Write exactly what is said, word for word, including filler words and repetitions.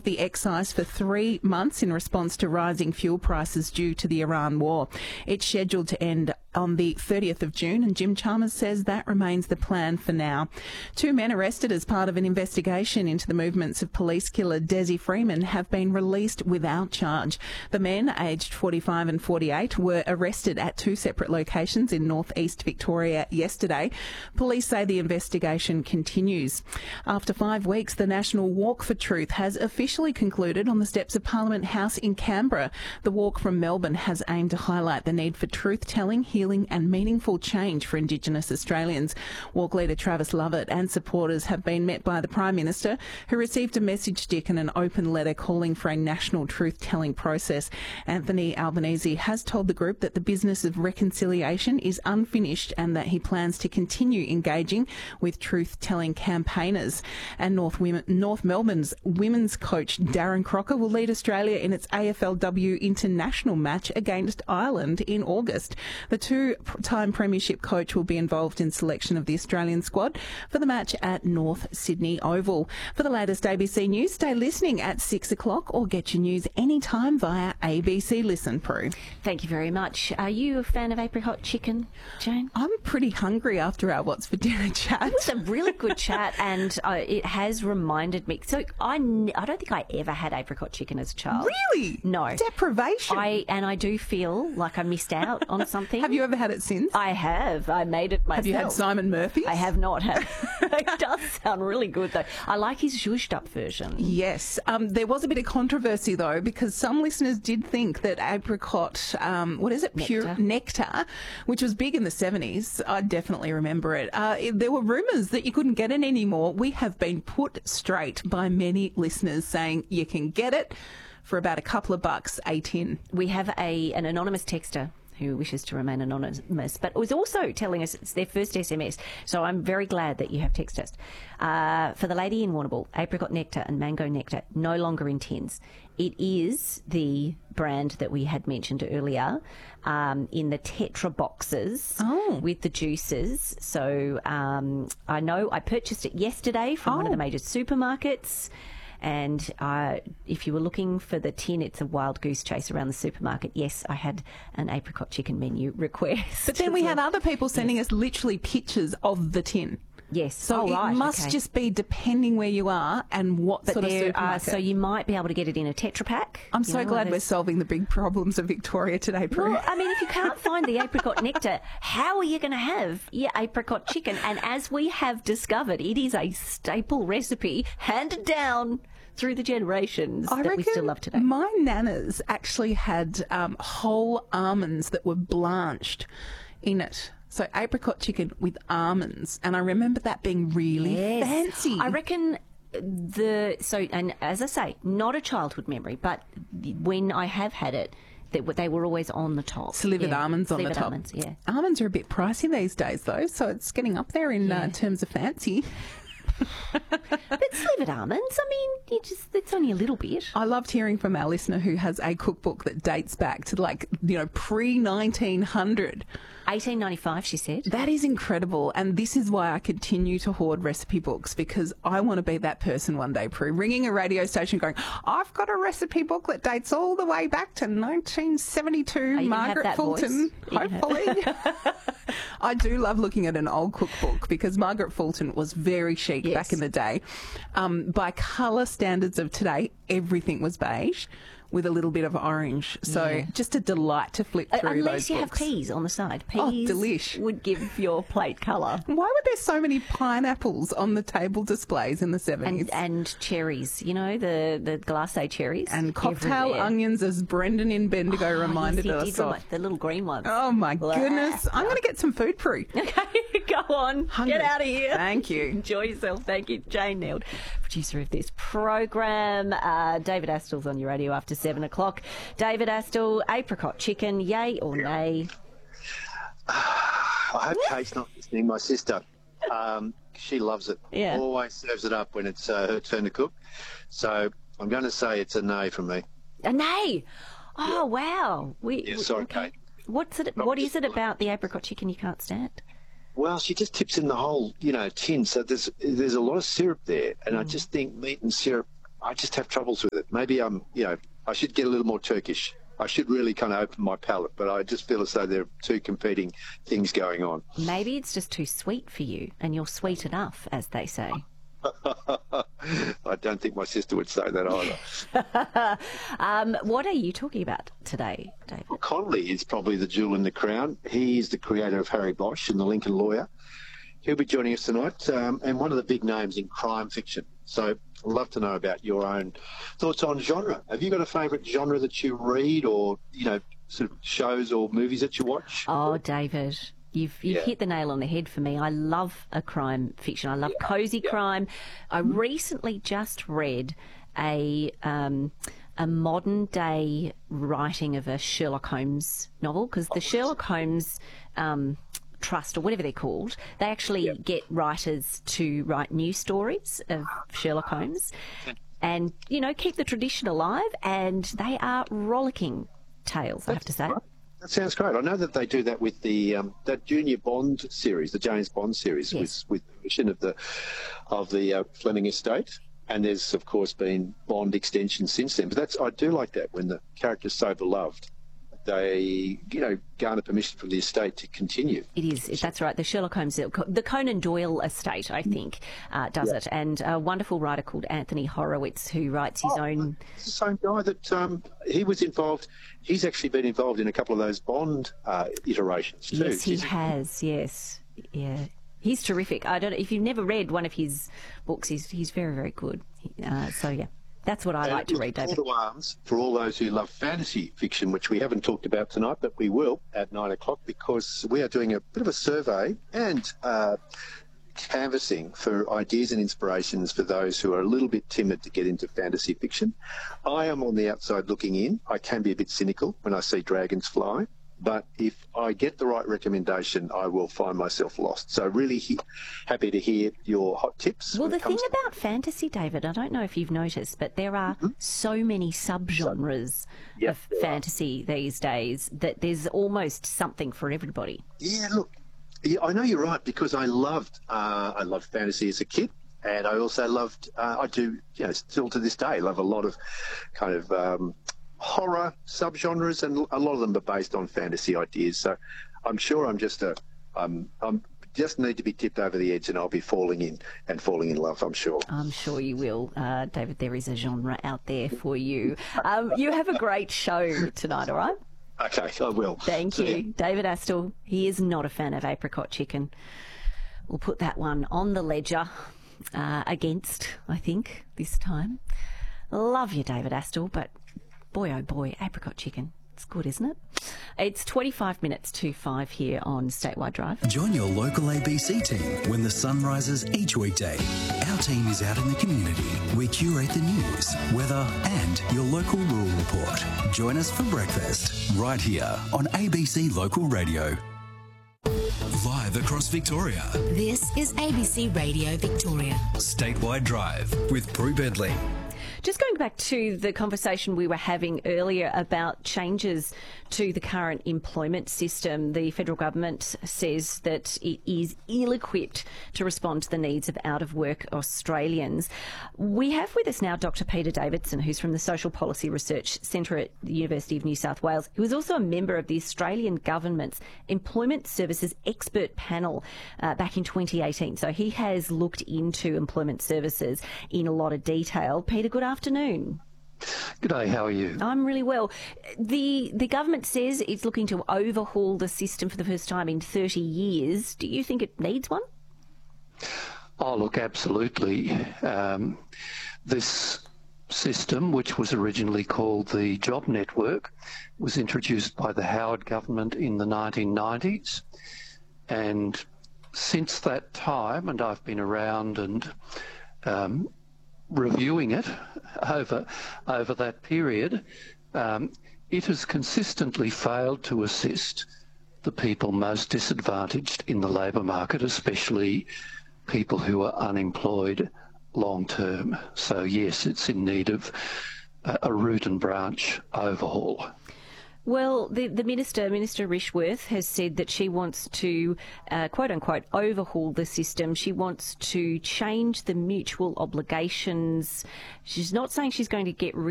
halved the excise for three months in response to rising fuel prices due to the Iran war. It's scheduled to end on the thirtieth of June, and Jim Chalmers says that remains the plan for now. Two men arrested as part of an investigation into the movements of police killer Desi Freeman have been released without charge. The men, aged forty-five and forty-eight, were arrested at two separate locations in northeast Victoria yesterday. Police say the investigation continues. After five weeks, the National Walk for Truth has officially concluded on the steps of Parliament House in Canberra. The walk from Melbourne has aimed to highlight the need for truth-telling, healing and meaningful change for Indigenous Australians. Walk leader Travis Lovett and supporters have been met by the Prime Minister, who received a message stick and an open letter calling for a national truth-telling process. Anthony Albanese has told the group that the business of reconciliation is unfinished and that he plans to continue engaging with truth-telling campaigners. And North, Women, North Melbourne's women's coach Darren Crocker will lead Australia in its A F L W international match against Ireland in August. The two-time premiership coach will be involved in selection of the Australian squad for the match at North Sydney Oval. For the latest A B C News, stay listening at six o'clock or get your news anytime via A B C Listen Pro. Thank you very much. Are you a fan of apricot chicken, Jane? I'm pretty hungry after our What's for Dinner chat. It was a really good chat, and uh, it has reminded me. So I, n- I don't think I ever had apricot chicken as a child. Really? No. Deprivation. I And I do feel like I missed out on something. Have you ever had it since? I have. I made it myself. Have you had Simon Murphy's? I have not had. It does sound really good, though. I like his zhuzhed up version. Yes. Um, there was a bit of controversy, though, because some listeners did think that apricot, um, what is it? Nectar. Pure nectar, which was big in the seventies. I definitely remember it. Uh, it there were rumours that you couldn't get it anymore. We have been put straight by many listeners saying you can get it for about a couple of bucks, a tin. We have a an anonymous texter who wishes to remain anonymous, but was also telling us it's their first S M S. So I'm very glad that you have texted us. Uh, for the lady in Warrnambool, apricot nectar and mango nectar, no longer in tins. It is the brand that we had mentioned earlier um, in the Tetra boxes oh. with the juices. So um, I know I purchased it yesterday from oh. one of the major supermarkets. And uh, if you were looking for the tin, it's a wild goose chase around the supermarket. Yes, I had an apricot chicken menu request. But then we had other people sending yes. us literally pictures of the tin. Yes. So oh, it right. must okay. just be depending where you are and what but sort of there supermarket. Are, so you might be able to get it in a Tetra Pak. I'm so know, glad we're there's- solving the big problems of Victoria today, Prue. Well, I mean, if you can't find the apricot nectar, how are you going to have your apricot chicken? And as we have discovered, it is a staple recipe handed down through the generations I that reckon we still love today. My nanas actually had um, whole almonds that were blanched in it. So apricot chicken with almonds. And I remember that being really Yes. fancy. I reckon the, so, and as I say, not a childhood memory, but when I have had it, they, they were always on the top. Slivered yeah. almonds on Slivered the top. Almonds, yeah. Almonds are a bit pricey these days, though, so it's getting up there in Yeah. uh, terms of fancy. But slivered almonds, I mean, you just, it's only a little bit. I loved hearing from our listener who has a cookbook that dates back to, like, you know, pre nineteen hundred. eighteen ninety-five, she said. That is incredible, and this is why I continue to hoard recipe books, because I want to be that person one day, Prue, ringing a radio station going, I've got a recipe book that dates all the way back to nineteen seventy-two, you gonna have Margaret that Fulton, voice? Are you gonna hopefully. I do love looking at an old cookbook because Margaret Fulton was very chic Yes. back in the day. Um, by colour standards of today, everything was beige with a little bit of orange. So Yeah. just a delight to flip Uh, through Unless those you books. have peas on the side. Peas Oh, delish. would give your plate colour. Why were there so many pineapples on the table displays in the seventies? And, and cherries, you know, the, the glacé cherries. And cocktail everywhere. onions, as Brendan in Bendigo Oh, reminded yes, he us did, of. like the little green ones. Oh, my Blah. goodness. I'm going to get some food, Prue. Okay, go on. Hungry. Get out of here. Thank you. Enjoy yourself. Thank you, Jane Neild, producer of this program. Uh, David Astle's on your radio after seven o'clock. David Astle, apricot chicken, yay or nay? I hope Kate's not listening. My sister, um, she loves it. Yeah. Always serves it up when it's uh, her turn to cook. So I'm going to say it's a no from me. A nay. Oh wow. We, Yeah, we- sorry, okay. Kate. What's it? Not What is it just- about the apricot chicken you can't stand? Well, she just tips in the whole, you know, tin. So there's there's a lot of syrup there, and Mm. I just think meat and syrup, I just have troubles with it. maybe I'm, you know, I should get a little more Turkish. I should really kind of open my palate, but I just feel as though there are two competing things going on. Maybe it's just too sweet for you, and you're sweet enough, as they say. I don't think my sister would say that either. um, what are you talking about today, David? Well, Connolly is probably the jewel in the crown. He is the creator of Harry Bosch and The Lincoln Lawyer. He'll be joining us tonight, um, and one of the big names in crime fiction. So I'd love to know about your own thoughts on genre. Have you got a favourite genre that you read, or, you know, sort of shows or movies that you watch? Oh, David, you've, you've Yeah. hit the nail on the head for me. I love a crime fiction. I love Yeah. cosy Yeah. crime. I recently just read a um, a modern day writing of a Sherlock Holmes novel, because the Sherlock Holmes um, Trust, or whatever they're called, they actually Yep. get writers to write new stories of Sherlock Holmes and, you know, keep the tradition alive, and they are rollicking tales, I have to say. Right. That sounds great. I know that they do that with the um, that Junior Bond series, the James Bond series, Yes. with with permission of the of the uh, Fleming estate. And there's of course been Bond extensions since then. But that's I do like that when the character's so beloved, they you know garner permission from the estate to continue. It is, that's right. The Sherlock Holmes, the Conan Doyle estate, I think, uh, does Yeah. it. And a wonderful writer called Anthony Horowitz, who writes his Oh, own. It's the same guy that um, he was involved. He's actually been involved in a couple of those Bond uh, iterations too. Yes, he He's- has. Yes, yeah. He's terrific. I don't know if you've never read one of his books. He's he's very very good. Uh, so yeah, that's what I like to read, David. Call to arms for all those who love fantasy fiction, which we haven't talked about tonight, but we will at nine o'clock, because we are doing a bit of a survey and uh, canvassing for ideas and inspirations for those who are a little bit timid to get into fantasy fiction. I am on the outside looking in. I can be a bit cynical when I see dragons fly, but if I get the right recommendation, I will find myself lost. So really he- happy to hear your hot tips. Well, when the it thing comes to- about fantasy, David, I don't know if you've noticed, but there are so many subgenres Yep, of there are. fantasy these days that there's almost something for everybody. Yeah, look, yeah, I know you're right, because I loved uh, I loved fantasy as a kid, and I also loved uh, I do you know still to this day love a lot of kind of um, horror subgenres, and a lot of them are based on fantasy ideas. So I'm sure I'm just a um, I'm just need to be tipped over the edge, and I'll be falling in and falling in love. I'm sure. I'm sure you will, uh, David. There is a genre out there for you. Um, you have a great show tonight, all right? Okay, I will. Thank So, you. David Astle, he is not a fan of apricot chicken. We'll put that one on the ledger uh, against, I think, this time. Love you, David Astle, but boy, oh boy, apricot chicken. It's good, isn't it? It's twenty-five minutes to five here on Statewide Drive. Join your local A B C team when the sun rises each weekday. Our team is out in the community. We curate the news, weather and your local rural report. Join us for breakfast right here on A B C Local Radio. Live across Victoria. This is A B C Radio Victoria. Statewide Drive with Prue Bedley. Just going back to the conversation we were having earlier about changes to the current employment system, the federal government says that it is ill-equipped to respond to the needs of out-of-work Australians. We have with us now Doctor Peter Davidson, who's from the Social Policy Research Centre at the University of New South Wales, who is also a member of the Australian Government's Employment Services Expert Panel uh, back in twenty eighteen. So he has looked into employment services in a lot of detail. Peter, good afternoon. Good day, how are you? I'm really well. The the government says it's looking to overhaul the system for the first time in thirty years. Do you think it needs one? Oh, look, absolutely. Um, this system, which was originally called the Job Network, was introduced by the Howard government in the nineteen nineties. And since that time, and I've been around and um, reviewing it over over that period, um, it has consistently failed to assist the people most disadvantaged in the labour market, especially people who are unemployed long term. So yes, it's in need of a, a root and branch overhaul. Well, the, the Minister, Minister Rishworth, has said that she wants to, uh, quote unquote, overhaul the system. She wants to change the mutual obligations. She's not saying she's going to get rid